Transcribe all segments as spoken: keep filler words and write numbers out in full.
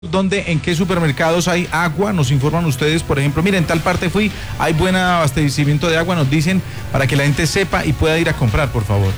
¿Dónde, en qué supermercados hay agua? Nos informan ustedes, por ejemplo, miren, en tal parte fui, hay buen abastecimiento de agua, nos dicen, para que la gente sepa y pueda ir a comprar, por favor.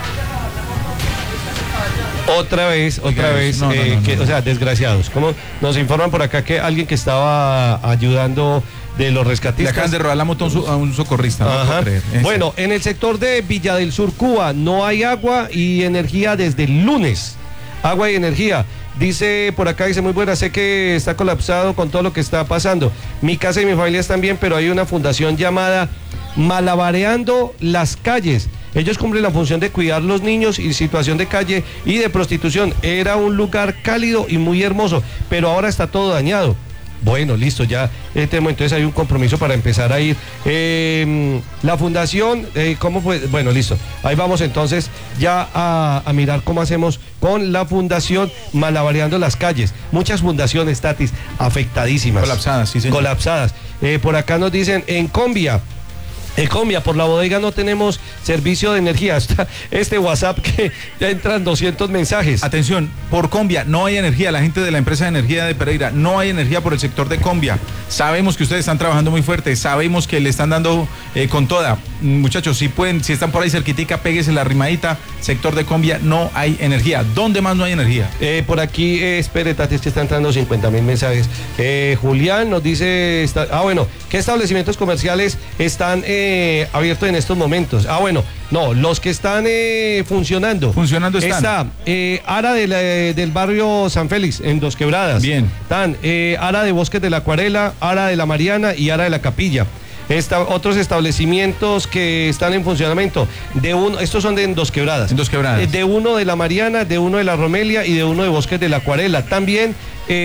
Otra vez, otra Oiga, vez, no, no, eh, no, no, que, no. o sea, desgraciados. Como nos informan por acá que alguien que estaba ayudando de los Le rescatistas. acaban de robar la moto a un, su- a un socorrista, no Ajá. puedo creer. Eso. Bueno, en el sector de Villa del Sur, Cuba, no hay agua y energía desde el lunes. Agua y energía. Dice por acá, dice muy buena, sé que está colapsado con todo lo que está pasando. Mi casa y mi familia están bien, pero hay una fundación llamada Malabareando las Calles. Ellos cumplen la función de cuidar los niños y situación de calle y de prostitución. Era un lugar cálido y muy hermoso, pero ahora está todo dañado. Bueno, listo, ya eh, tenemos, entonces hay un compromiso para empezar a ir. Eh, la fundación, eh, ¿cómo fue? Bueno, listo. Ahí vamos entonces ya a, a mirar cómo hacemos con la fundación Malabareando las Calles. Muchas fundaciones, Tatis, afectadísimas. Colapsadas, sí, señor. Colapsadas. Eh, por acá nos dicen, en Combia, en Combia, por la bodega no tenemos servicio de energía. Está este WhatsApp que ya entran doscientos mensajes. Atención, por Combia no hay energía, la gente de la empresa de energía de Pereira, no hay energía por el sector de Combia. Sabemos que ustedes están trabajando muy fuerte, sabemos que le están dando eh, con toda. Muchachos, si pueden, si están por ahí cerquitica, péguese la rimadita, sector de Combia no hay energía. ¿Dónde más no hay energía? Eh, por aquí, eh, espere, Tati, es que están entrando cincuenta mil mensajes. Eh, Julián nos dice, está, ah, bueno, ¿qué establecimientos comerciales están eh, abiertos en estos momentos? Ah, bueno, no, los que están eh, funcionando. Funcionando están. Está eh, Ara de la- del barrio San Félix, en Dos Quebradas. Bien. Están eh, Ara de Bosques de la Acuarela, Ara de la Mariana y Ara de la Capilla. Esta- otros establecimientos que están en funcionamiento, de uno, estos son de en Dos Quebradas. En Dos Quebradas. Eh, de uno de la Mariana, de uno de la Romelia y de uno de Bosques de la Acuarela. También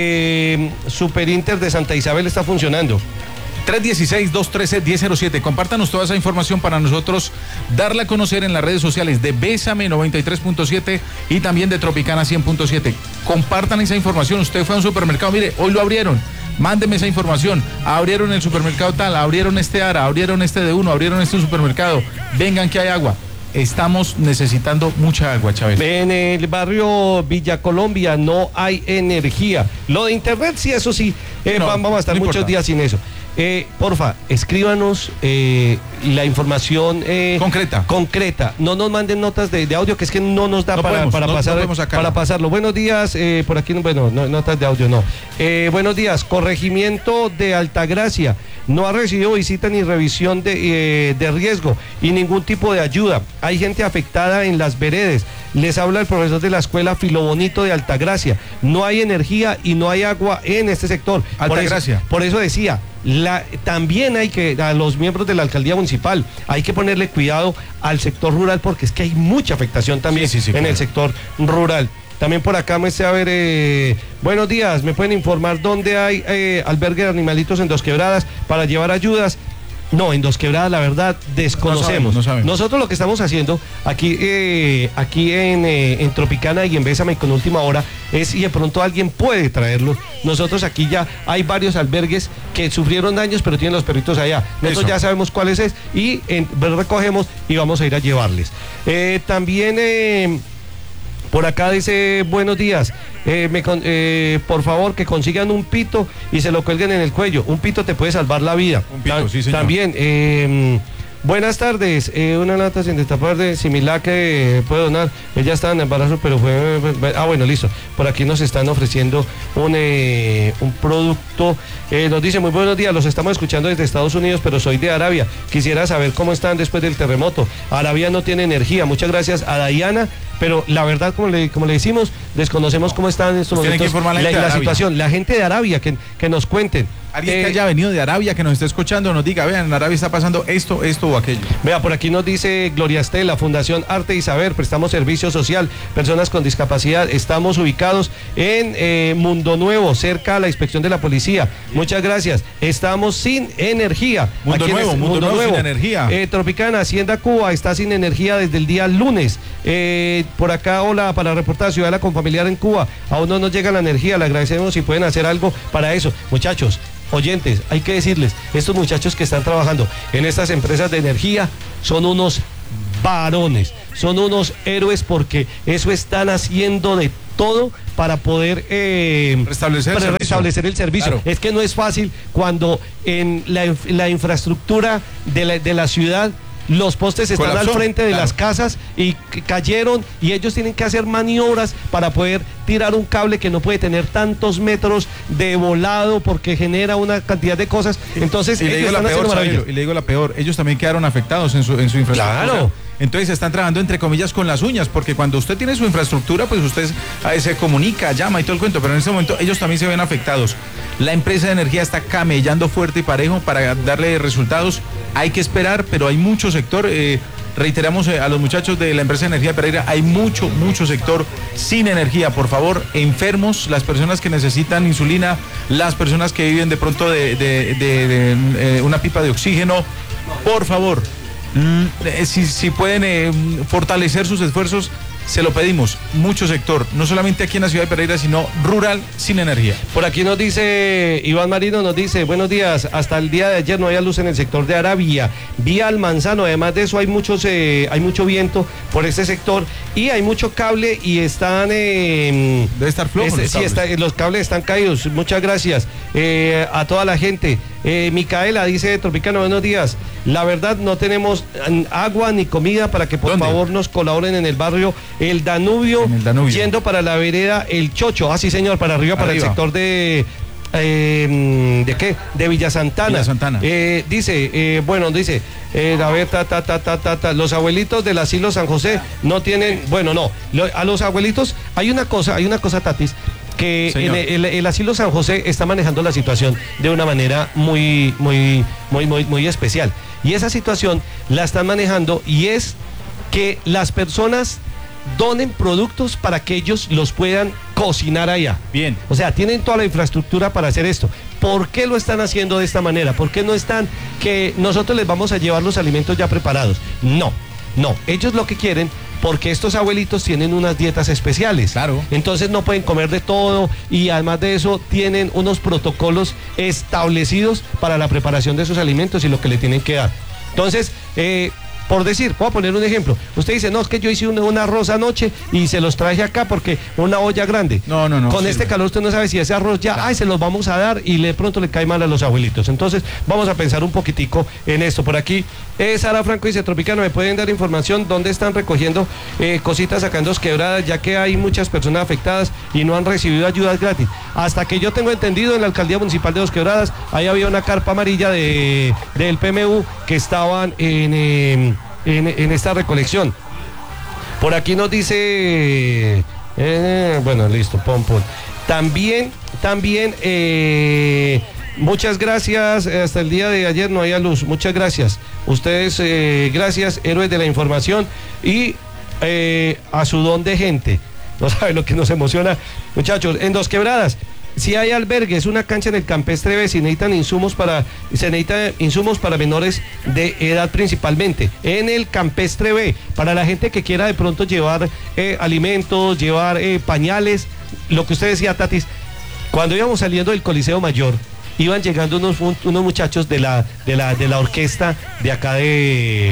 eh, Superinter de Santa Isabel está funcionando. tres uno seis, dos uno tres, uno cero cero siete. Compártanos toda esa información para nosotros darla a conocer en las redes sociales de Bésame noventa y tres punto siete y también de Tropicana cien punto siete. Compartan esa información. Usted fue a un supermercado, mire, hoy lo abrieron. Mándeme esa información. Abrieron el supermercado tal, abrieron este Ara, abrieron este de uno, abrieron este supermercado. Vengan que hay agua. Estamos necesitando mucha agua, Chávez. En el barrio Villa Colombia no hay energía. Lo de internet, sí, eso sí, eh, No, vamos a estar no muchos importa. días sin eso. Eh, porfa, escríbanos eh, la información eh, Concreta. concreta. No nos manden notas de, de audio, que es que no nos da No para, podemos, para no- no pasar, podemos sacarlo. para pasarlo. Buenos días, eh, por aquí, bueno, no, notas de audio no. Eh, buenos días, corregimiento de Altagracia. No ha recibido visita ni revisión de, eh, de riesgo y ningún tipo de ayuda. Hay gente afectada en las veredas. Les habla el profesor de la escuela Filobonito de Altagracia. No hay energía y no hay agua en este sector. Por eso- Altagracia. por eso decía, la, también hay que, a los miembros de la alcaldía municipal, hay que ponerle cuidado al sector rural porque es que hay mucha afectación también Sí, sí, sí, en claro. el sector rural. También por acá me sé a ver, eh, buenos días, ¿me pueden informar dónde hay eh, albergue de animalitos en Dos Quebradas para llevar ayudas? No, en Dos Quebradas la verdad desconocemos. No sabemos, no sabemos. Nosotros lo que estamos haciendo aquí, eh, aquí en, eh, en Tropicana y en Bésame con Última Hora es si de pronto alguien puede traerlo. Nosotros aquí ya hay varios albergues que sufrieron daños pero tienen los perritos allá. Nosotros Eso. ya sabemos cuáles es y en, recogemos y vamos a ir a llevarles. Eh, también... eh, por acá dice, buenos días, eh, me con- eh, por favor que consigan un pito y se lo cuelguen en el cuello. Un pito te puede salvar la vida. Un pito, Ta- sí, señor. También, eh, buenas tardes, eh, una lata sin destapar de similar que puede donar. Ella estaba en embarazo, pero fue... Ah, bueno, listo. Por aquí nos están ofreciendo un, eh, un producto. Eh, nos dice, muy buenos días, los estamos escuchando desde Estados Unidos, pero soy de Arabia. Quisiera saber cómo están después del terremoto. Arabia no tiene energía. Muchas gracias a Dayana. Pero la verdad, como le, como le decimos, desconocemos cómo están en estos Tienen que momentos informar a la la, gente de la Arabia. situación. La gente de Arabia, que, que nos cuenten. Alguien Eh, que haya venido de Arabia, que nos esté escuchando, nos diga, vean, en Arabia está pasando esto, esto o aquello. Vea, por aquí nos dice Gloria Estela, Fundación Arte y Saber, prestamos servicio social, personas con discapacidad, estamos ubicados en eh, Mundo Nuevo, cerca a la inspección de la policía. Muchas gracias. Estamos sin energía. Mundo Aquí en Nuevo, este- Mundo Nuevo sin energía. Eh, Tropicana, Hacienda Cuba, está sin energía desde el día lunes. Eh, por acá, hola, para reportar, Ciudadela con familiar en Cuba, aún no nos llega la energía, le agradecemos si pueden hacer algo para eso. Muchachos, oyentes, hay que decirles, estos muchachos que están trabajando en estas empresas de energía son unos varones, son unos héroes porque eso están haciendo de todo para poder eh, restablecer, para el, restablecer servicio. el servicio. Claro. Es que no es fácil cuando en la, la infraestructura de la, de la ciudad los postes están Colapsó, al frente de claro. las casas y cayeron y ellos tienen que hacer maniobras para poder tirar un cable que no puede tener tantos metros de volado porque genera una cantidad de cosas. Entonces, y le digo la peor, Sabelo, y le digo la peor, ellos también quedaron afectados en su, en su infraestructura. Claro. Entonces están trabajando entre comillas con las uñas, porque cuando usted tiene su infraestructura, pues usted eh, se comunica, llama y todo el cuento, pero en este momento ellos también se ven afectados. La empresa de energía está camellando fuerte y parejo para darle resultados. Hay que esperar, pero hay mucho sector, eh, reiteramos eh, a los muchachos de la empresa de energía Pereira, hay mucho, mucho sector sin energía. Por favor, enfermos, las personas que necesitan insulina, las personas que viven de pronto de, de, de, de, de eh, una pipa de oxígeno, por favor. Si, si pueden eh, fortalecer sus esfuerzos, se lo pedimos. Mucho sector, no solamente aquí en la ciudad de Pereira, sino rural sin energía. Por aquí nos dice Iván Marino, nos dice, buenos días, hasta el día de ayer no había luz en el sector de Arabia, vía Almanzano, además de eso hay muchos, eh, hay mucho viento por este sector y hay mucho cable y están... Eh, Debe estar flojo. Este, los, sí, cables. está, los cables están caídos, muchas gracias eh, a toda la gente. Eh, Micaela dice, Tropicano, buenos días, la verdad no tenemos agua ni comida para que por ¿Dónde? favor nos colaboren en el barrio El Danubio, En el Danubio. yendo para la vereda El Chocho, ah sí señor, para arriba, para Arriba. el sector de... Eh, ¿De qué? De Villa Santana. Villa Santana. Eh, dice, eh, bueno, dice, eh, a ver, ta, ta, ta, ta, ta, ta, los abuelitos del asilo San José no tienen, bueno, no, lo, a los abuelitos, hay una cosa, hay una cosa, Tatis, que en el, el, el asilo San José está manejando la situación de una manera muy, muy, muy, muy, muy especial. Y esa situación la están manejando y es que las personas donen productos para que ellos los puedan cocinar allá. Bien. O sea, tienen toda la infraestructura para hacer esto. ¿Por qué lo están haciendo de esta manera? ¿Por qué no están que nosotros les vamos a llevar los alimentos ya preparados? No, no. Ellos lo que quieren, porque estos abuelitos tienen unas dietas especiales. Claro. Entonces no pueden comer de todo y además de eso tienen unos protocolos establecidos para la preparación de esos alimentos y lo que le tienen que dar. Entonces, eh, por decir, voy a poner un ejemplo. Usted dice, no, es que yo hice un, un arroz anoche y se los traje acá porque una olla grande. No, no, no. Con sirve. este calor usted no sabe si ese arroz ya, ay, se los vamos a dar y de pronto le cae mal a los abuelitos. Entonces, vamos a pensar un poquitico en esto. Por aquí, eh, Sara Franco dice, Tropicano, ¿me pueden dar información dónde están recogiendo eh, cositas acá en Dos Quebradas, ya que hay muchas personas afectadas y no han recibido ayudas gratis? Hasta que yo tengo entendido, en la Alcaldía Municipal de Dos Quebradas, ahí había una carpa amarilla de, del P M U que estaban en... Eh, En, en esta recolección. Por aquí nos dice, eh, bueno, listo, pom, pom. También, también, eh, muchas gracias, hasta el día de ayer no había luz, muchas gracias. Ustedes, eh, gracias, héroes de la información y eh, a su don de gente. No sabe lo que nos emociona, muchachos, en Dos Quebradas. Si hay albergues, una cancha en el Campestre B, si necesitan insumos para, se necesitan insumos para menores de edad principalmente. En el Campestre B, para la gente que quiera de pronto llevar eh, alimentos, llevar eh, pañales, lo que usted decía, Tatis, cuando íbamos saliendo del Coliseo Mayor, iban llegando unos, unos muchachos de la, de la, de la orquesta de acá de...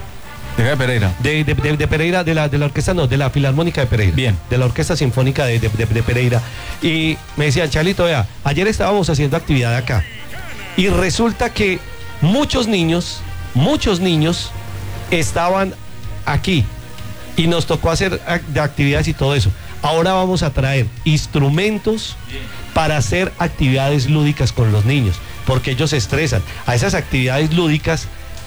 De Pereira. De, de, de, de Pereira, de la, de la orquesta, no, de la Filarmónica de Pereira. Bien. De la Orquesta Sinfónica de, de, de, de Pereira. Y me decían, Chalito, vea, ayer estábamos haciendo actividad acá. Y resulta que muchos niños, muchos niños estaban aquí. Y nos tocó hacer de actividades y todo eso. Ahora vamos a traer instrumentos para hacer actividades lúdicas con los niños. Porque ellos se estresan. A esas actividades lúdicas.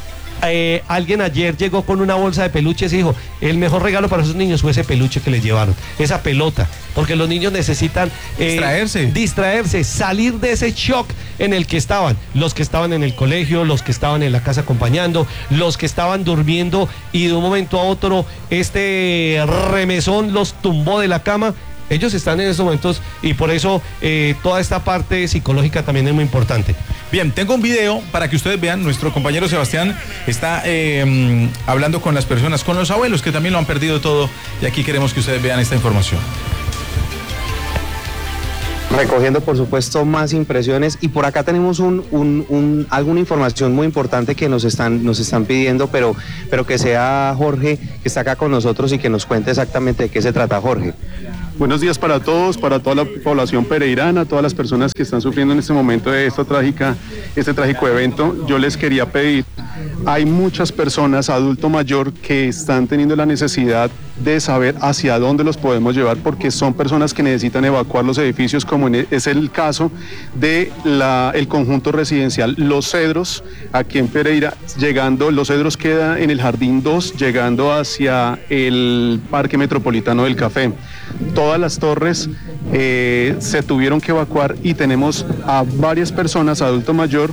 Eh, alguien ayer llegó con una bolsa de peluches y dijo, el mejor regalo para esos niños fue ese peluche que les llevaron, esa pelota, porque los niños necesitan eh, distraerse, distraerse, salir de ese shock en el que estaban, los que estaban en el colegio, los que estaban en la casa acompañando, los que estaban durmiendo y de un momento a otro este remesón los tumbó de la cama. Ellos están en esos momentos y por eso eh, toda esta parte psicológica también es muy importante. Bien, tengo un video para que ustedes vean. Nuestro compañero Sebastián está eh, hablando con las personas, con los abuelos que también lo han perdido todo y aquí queremos que ustedes vean esta información. Recogiendo, por supuesto, más impresiones y por acá tenemos un, un, un, alguna información muy importante que nos están, nos están pidiendo, pero, pero que sea Jorge, que está acá con nosotros y que nos cuente exactamente de qué se trata, Jorge. Buenos días para todos, para toda la población pereirana, todas las personas que están sufriendo en este momento de esta trágica, este trágico evento. Yo les quería pedir, hay muchas personas, adulto mayor, que están teniendo la necesidad de saber hacia dónde los podemos llevar, porque son personas que necesitan evacuar los edificios, como es el caso de la, el conjunto residencial Los Cedros, aquí en Pereira, llegando, Los Cedros queda en el Jardín dos, llegando hacia el Parque Metropolitano del Café. Todas las torres eh, se tuvieron que evacuar y tenemos a varias personas, adulto mayor,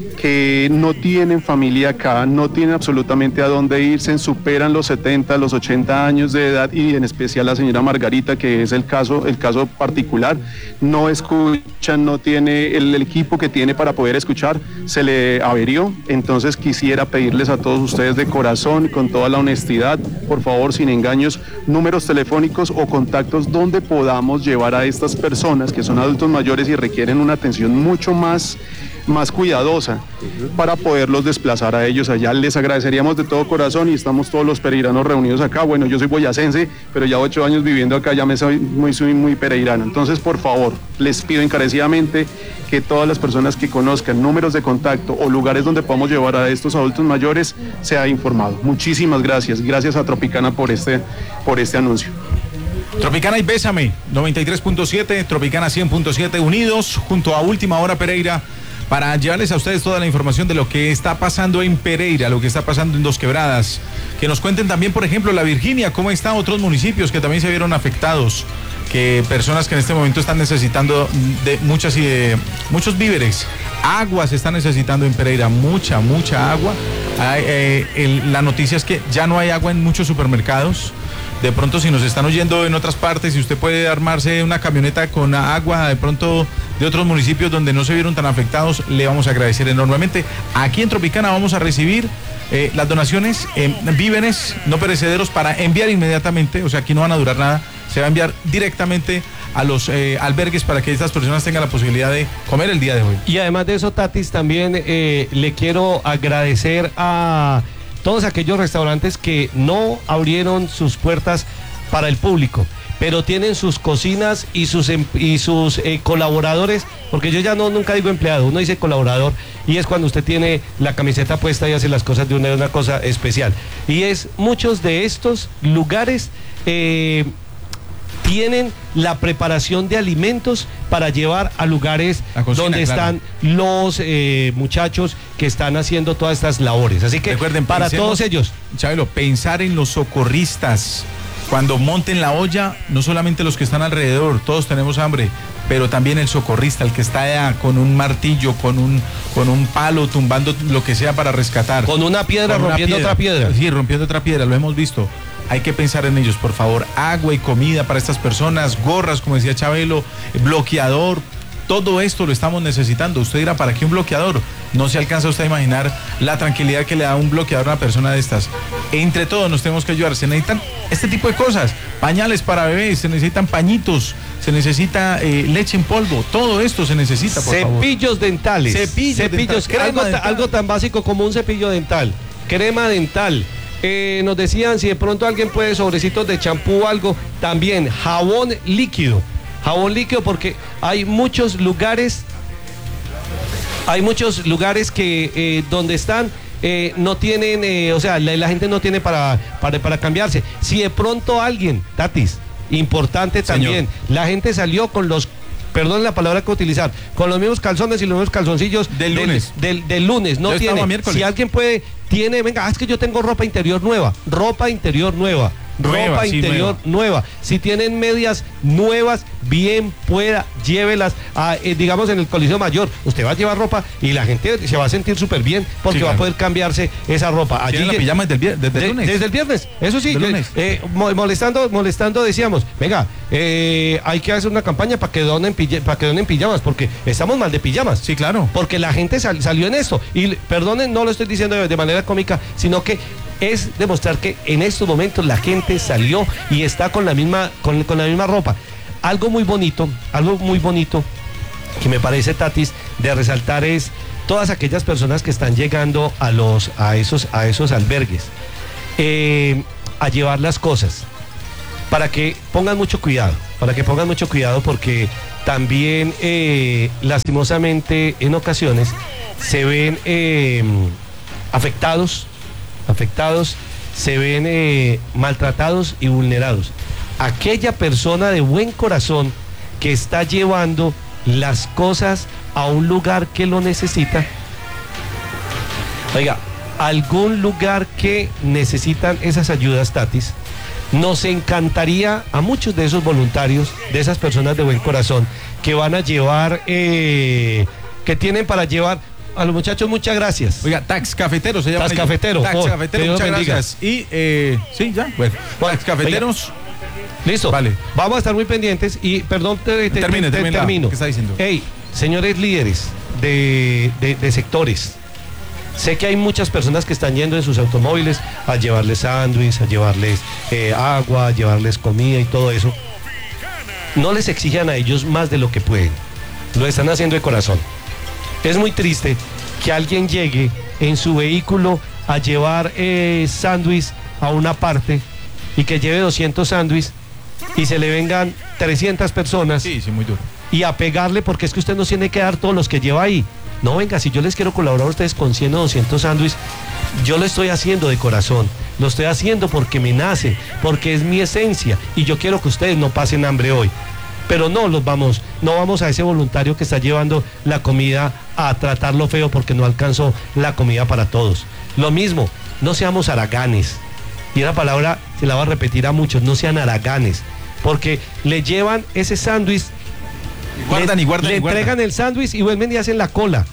que no tienen familia acá, no tienen absolutamente a dónde irse, superan los setenta, los ochenta años de edad, y en especial la señora Margarita, que es el caso, el caso particular, no escuchan, no tiene el, el equipo que tiene para poder escuchar, se le averió. Entonces quisiera pedirles a todos ustedes de corazón, con toda la honestidad, por favor, sin engaños, números telefónicos o contactos donde podamos llevar a estas personas que son adultos mayores y requieren una atención mucho más más cuidadosa para poderlos desplazar a ellos allá. Les agradeceríamos de todo corazón, y estamos todos los pereiranos reunidos acá. Bueno, yo soy boyacense, pero ya ocho años viviendo acá, ya me soy muy, soy muy pereirano. Entonces, por favor, les pido encarecidamente que todas las personas que conozcan números de contacto o lugares donde podamos llevar a estos adultos mayores sea informado. Muchísimas gracias. Gracias a Tropicana por este, por este anuncio. Tropicana y Bésame, noventa y tres punto siete, Tropicana cien punto siete, unidos junto a Última Hora Pereira, para llevarles a ustedes toda la información de lo que está pasando en Pereira, lo que está pasando en Dos Quebradas. Que nos cuenten también, por ejemplo, la Virginia, cómo están otros municipios que también se vieron afectados, que personas que en este momento están necesitando de muchas y de muchos víveres. Agua se está necesitando en Pereira, mucha, mucha agua. Hay, eh, el, la noticia es que ya no hay agua en muchos supermercados. De pronto, si nos están oyendo en otras partes, si usted puede armarse una camioneta con agua de pronto de otros municipios donde no se vieron tan afectados, le vamos a agradecer enormemente. Aquí en Tropicana vamos a recibir eh, las donaciones en víveres no perecederos para enviar inmediatamente, o sea, aquí no van a durar nada, se va a enviar directamente a los eh, albergues para que estas personas tengan la posibilidad de comer el día de hoy. Y además de eso, Tatis, también eh, le quiero agradecer a todos aquellos restaurantes que no abrieron sus puertas para el público, pero tienen sus cocinas y sus y sus eh, colaboradores, porque yo ya no nunca digo empleado, uno dice colaborador, y es cuando usted tiene la camiseta puesta y hace las cosas de una, una cosa especial. Y es muchos de estos lugares eh, tienen la preparación de alimentos para llevar a lugares cocina, donde están claro. los eh, muchachos que están haciendo todas estas labores. Así que recuerden, para pensemos, todos ellos, Chabelo, pensar en los socorristas. Cuando monten la olla, no solamente los que están alrededor, todos tenemos hambre, pero también el socorrista, el que está allá con un martillo, con un, con un palo, tumbando lo que sea para rescatar. Con una piedra, con rompiendo una piedra. otra piedra. Sí, rompiendo otra piedra, lo hemos visto. Hay que pensar en ellos, por favor. Agua y comida para estas personas, gorras, como decía Chabelo, bloqueador. Todo esto lo estamos necesitando. Usted dirá, ¿para qué un bloqueador? No se alcanza usted a imaginar la tranquilidad que le da un bloqueador a una persona de estas. Entre todos nos tenemos que ayudar. Se necesitan este tipo de cosas. Pañales para bebés, se necesitan pañitos, se necesita eh, leche en polvo. Todo esto se necesita, por Cepillos favor. Cepillos dentales. Cepillos, Cepillos dental, algo, dental. algo tan básico como un cepillo dental. Crema dental. Eh, nos decían si de pronto alguien puede sobrecitos de champú o algo, también jabón líquido, jabón líquido, porque hay muchos lugares, hay muchos lugares que eh, donde están eh, no tienen, eh, o sea, la, la gente no tiene para, para, para cambiarse. Si de pronto alguien, Tatis, importante también, señor, la gente salió con los, perdón la palabra que utilizar, con los mismos calzones y los mismos calzoncillos del lunes, del, del, del lunes, no yo tiene, si alguien puede, tiene, venga, es que yo tengo ropa interior nueva, ropa interior nueva, Nueva, ropa sí, interior nueva. nueva. Si tienen medias nuevas, bien pueda, llévelas a, eh, digamos, en el Coliseo Mayor. Usted va a llevar ropa y la gente se va a sentir súper bien porque sí, claro, va a poder cambiarse esa ropa. Allí la pijama desde el, desde el de, lunes. Desde el viernes, eso sí. Eh, eh, molestando, molestando decíamos, venga, eh, hay que hacer una campaña para que donen para que donen pijamas, porque estamos mal de pijamas. Sí, claro. Porque la gente sal, salió en esto. Y perdonen, no lo estoy diciendo de, de manera cómica, sino que es demostrar que en estos momentos la gente salió y está con la misma, con, con la misma ropa. Algo muy bonito, algo muy bonito que me parece, Tatis, de resaltar es todas aquellas personas que están llegando a los, a esos, a esos albergues, eh, a llevar las cosas. para que pongan mucho cuidado, para que pongan mucho cuidado porque también eh, lastimosamente en ocasiones se ven eh, afectados, afectados, se ven eh, maltratados y vulnerados. Aquella persona de buen corazón que está llevando las cosas a un lugar que lo necesita. Oiga, algún lugar que necesitan esas ayudas, Tatis. Nos encantaría a muchos de esos voluntarios, de esas personas de buen corazón, que van a llevar, eh, que tienen para llevar a los muchachos, muchas gracias. Oiga, Tax Cafetero se llama. Tax Cafetero. Tax Oh, Cafetero, muchas gracias. Y, eh, sí, ya, bueno. Bueno, Tax Cafeteros. Oiga, listo. Vale. Vamos a estar muy pendientes y, perdón, te, te, termine, te, termine termino. ¿Qué está diciendo? Hey, señores líderes de, de, de sectores, sé que hay muchas personas que están yendo en sus automóviles a llevarles sándwiches, a llevarles eh, agua, a llevarles comida y todo eso. No les exijan a ellos más de lo que pueden. Lo están haciendo de corazón. Es muy triste que alguien llegue en su vehículo a llevar eh, sándwiches a una parte y que lleve doscientos sándwiches y se le vengan trescientas personas. Sí, sí, muy duro. Y a pegarle porque es que usted no tiene que dar todos los que lleva ahí. No, venga, si yo les quiero colaborar a ustedes con cien o doscientos sándwiches, yo lo estoy haciendo de corazón. Lo estoy haciendo porque me nace, porque es mi esencia y yo quiero que ustedes no pasen hambre hoy. Pero no los vamos, no vamos a ese voluntario que está llevando la comida a tratarlo feo porque no alcanzó la comida para todos. Lo mismo, no seamos haraganes. Y la palabra se la va a repetir a muchos, no sean haraganes, porque le llevan ese sándwich, Guardan le, y guardan le y guardan. entregan el sándwich y vuelven y hacen la cola.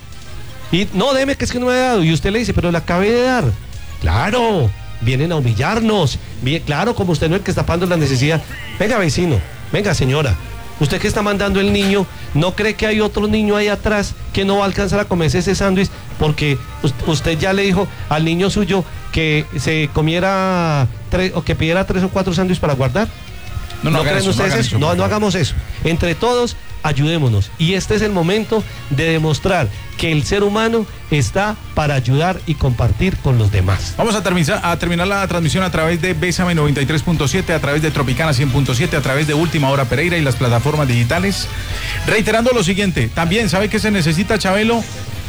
Y no, deme que es que no me ha dado. Y usted le dice, pero le acabé de dar. Claro, vienen a humillarnos. Bien, claro, como usted no es el que está pagando la necesidad. Venga, vecino, venga, señora. Usted que está mandando el niño, ¿no cree que hay otro niño ahí atrás que no va a alcanzar a comerse ese sándwich? Porque usted ya le dijo al niño suyo que se comiera tres, o que pidiera tres o cuatro sándwiches para guardar. No, no, ¿No hagan creen eso, ustedes no hagan eso? eso, No, por no favor. hagamos eso. Entre todos, ayudémonos. Y este es el momento de demostrar que el ser humano está para ayudar y compartir con los demás. Vamos a terminar, a terminar la transmisión a través de Bésame noventa y tres punto siete, a través de Tropicana cien punto siete, a través de Última Hora Pereira y las plataformas digitales. Reiterando lo siguiente, también, ¿sabe qué se necesita, Chabelo?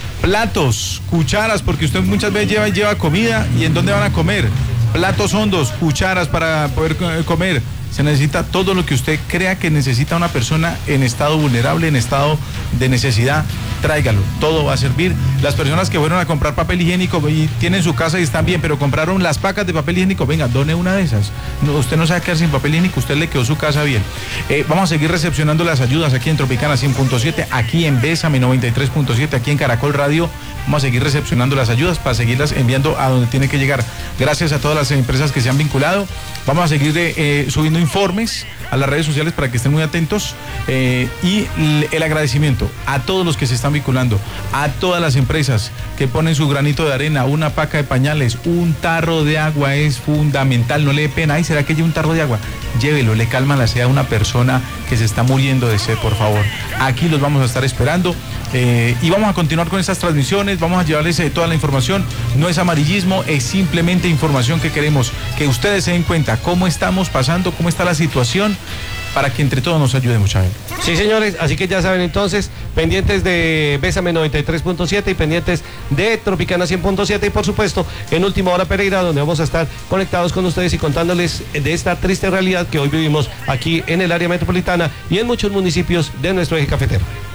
Platos, cucharas, porque usted muchas veces lleva y lleva comida, ¿y en dónde van a comer? Platos hondos, cucharas para poder comer. Se necesita todo lo que usted crea que necesita una persona en estado vulnerable, en estado de necesidad, tráigalo, todo va a servir. Las personas que fueron a comprar papel higiénico y tienen su casa y están bien, pero compraron las pacas de papel higiénico, venga, done una de esas. No, usted no se va a quedar sin papel higiénico, usted le quedó su casa bien. Eh, vamos a seguir recepcionando las ayudas aquí en Tropicana cien punto siete, aquí en Bésame noventa y tres punto siete, aquí en Caracol Radio. Vamos a seguir recepcionando las ayudas para seguirlas enviando a donde tiene que llegar. Gracias a todas las empresas que se han vinculado. Vamos a seguir eh, subiendo informes a las redes sociales para que estén muy atentos. Eh, y el agradecimiento a todos los que se están vinculando, a todas las empresas que ponen su granito de arena, una paca de pañales, un tarro de agua es fundamental. No le dé pena. Ay, ¿será que lleva un tarro de agua? Llévelo, le calma la sed a una persona que se está muriendo de sed, por favor. Aquí los vamos a estar esperando. Eh, y vamos a continuar con estas transmisiones, vamos a llevarles eh, toda la información. No es amarillismo, es simplemente información que queremos que ustedes se den cuenta cómo estamos pasando, cómo está la situación, para que entre todos nos ayudemos, Chávez. Sí, señores, así que ya saben entonces, pendientes de Bésame noventa y tres punto siete y pendientes de Tropicana cien punto siete y por supuesto en Última Hora Pereira, donde vamos a estar conectados con ustedes y contándoles de esta triste realidad que hoy vivimos aquí en el área metropolitana y en muchos municipios de nuestro eje cafetero.